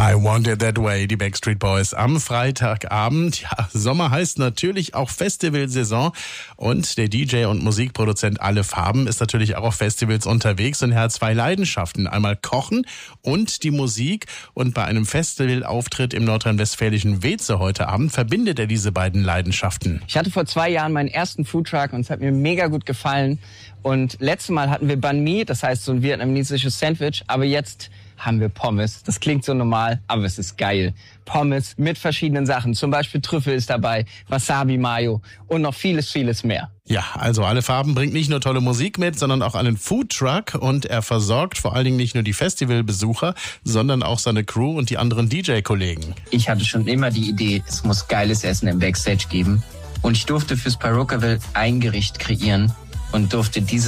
I Want It That Way, die Backstreet Boys am Freitagabend. Ja, Sommer heißt natürlich auch Festivalsaison und der DJ und Musikproduzent Alle Farben ist natürlich auch auf Festivals unterwegs und er hat zwei Leidenschaften. Einmal Kochen und die Musik, und bei einem Festivalauftritt im nordrhein-westfälischen Weze heute Abend verbindet er diese beiden Leidenschaften. Ich hatte vor 2 Jahren meinen ersten Foodtruck und es hat mir mega gut gefallen. Und letztes Mal hatten wir Banh Mi, das heißt so ein vietnamesisches Sandwich, aber jetzt haben wir Pommes. Das klingt so normal, aber es ist geil. Pommes mit verschiedenen Sachen, zum Beispiel Trüffel ist dabei, Wasabi Mayo und noch vieles, vieles mehr. Ja, also Alle Farben bringt nicht nur tolle Musik mit, sondern auch einen Foodtruck, und er versorgt vor allen Dingen nicht nur die Festivalbesucher, sondern auch seine Crew und die anderen DJ-Kollegen. Ich hatte schon immer die Idee, es muss geiles Essen im Backstage geben, und ich durfte fürs Parookaville ein Gericht kreieren und durfte dieses